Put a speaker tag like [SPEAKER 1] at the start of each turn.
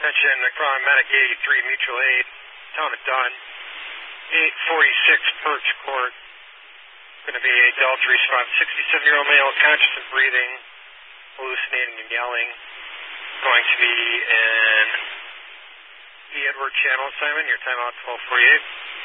[SPEAKER 1] Attention, Crown Medic 83 Mutual Aid, town of Dunn, 846 Perch Court. Going to be a Delta response, 67-year-old male, conscious and breathing, hallucinating and yelling. Going to be in E. Edward Channel assignment. Your timeout 1248.